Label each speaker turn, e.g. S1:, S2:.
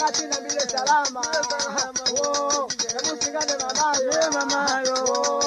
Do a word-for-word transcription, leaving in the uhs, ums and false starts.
S1: wakati na vile salama. Oh, hebu sigane mamayo.
S2: Mamayo.